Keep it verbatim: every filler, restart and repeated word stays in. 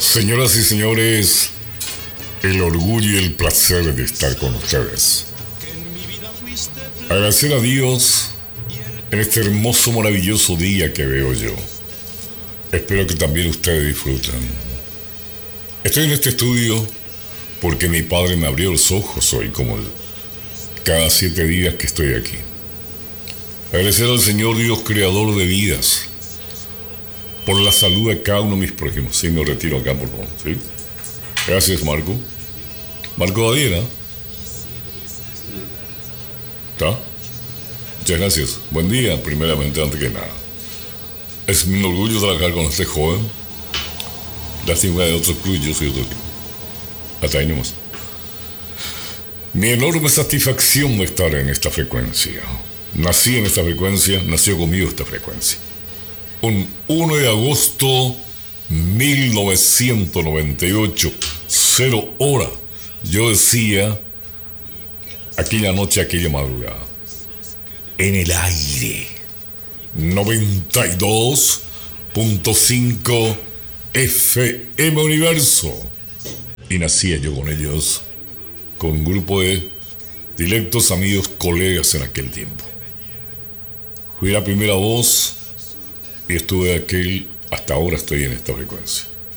Señoras y señores, el orgullo y el placer de estar con ustedes. Agradecer a Dios en este hermoso, maravilloso día que veo yo. Espero que también ustedes disfruten. Estoy en este estudio porque mi padre me abrió los ojos hoy, como cada siete días que estoy aquí. Agradecer al Señor Dios, creador de vidas, por la salud de cada uno de mis prójimos. Sí, me retiro acá, por favor. ¿Sí? Gracias, Marco. Marco Dadiera. ¿Está? Muchas gracias. Buen día, primeramente, antes que nada. Es mi orgullo trabajar con este joven. Lástima de otros clubes, yo soy otro equipo. Hasta ahí nomás. Mi enorme satisfacción de estar en esta frecuencia. Nací en esta frecuencia, nació conmigo esta frecuencia. Un uno de agosto mil novecientos noventa y ocho, cero hora, yo decía, aquella noche, aquella madrugada, en el aire, noventa y dos punto cinco F M Universo. Y nacía yo con ellos, con un grupo de directos amigos, colegas en aquel tiempo. Fui la primera voz y estuve aquel, hasta ahora estoy en esta frecuencia.